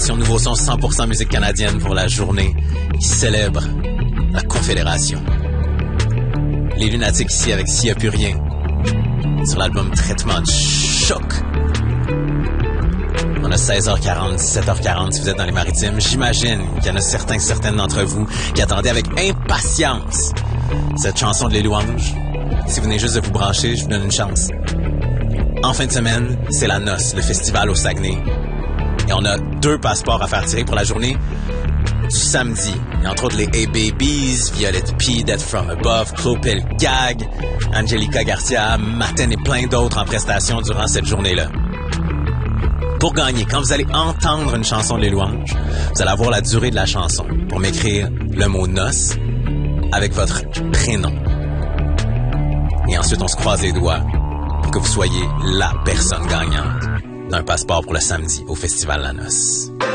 Confédération Nouveau Son 100% musique canadienne pour la journée qui célèbre la Confédération. Les Lunatiques ici avec S'il y a plus rien sur l'album Traitement de choc. On a 16h40, 17h40 si vous êtes dans les Maritimes. J'imagine qu'il y en a certaines d'entre vous qui attendaient avec impatience cette chanson de Les Louanges. Si vous venez juste de vous brancher, je vous donne une chance. En fin de semaine, c'est la noce, le festival au Saguenay. Et on a 2 passeports à faire tirer pour la journée du samedi. Et entre autres les A-Babies, Violette P, Death From Above, Clopel Gag, Angelica Garcia, Maten et plein d'autres en prestation durant cette journée-là. Pour gagner, quand vous allez entendre une chanson de Les Louanges, vous allez avoir la durée de la chanson pour m'écrire le mot noce avec votre prénom. Et ensuite, on se croise les doigts pour que vous soyez la personne gagnante d'un passeport pour le samedi au Festival La Noce.